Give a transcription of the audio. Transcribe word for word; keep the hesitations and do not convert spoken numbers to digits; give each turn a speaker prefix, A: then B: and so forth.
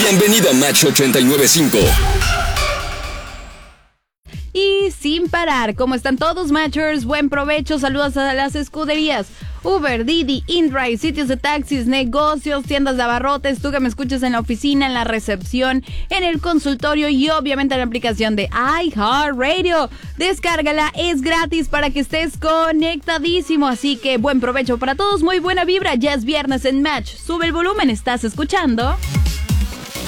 A: Bienvenido a Match ochenta y nueve punto cinco.
B: Y sin parar, ¿cómo están todos, Matchers? Buen provecho, saludos a las escuderías Uber, Didi, InDrive, sitios de taxis, negocios, tiendas de abarrotes, tú que me escuchas en la oficina, en la recepción, en el consultorio y obviamente en la aplicación de iHeartRadio. Descárgala, es gratis para que estés conectadísimo, así que buen provecho para todos, muy buena vibra, ya es viernes en Match, sube el volumen, estás escuchando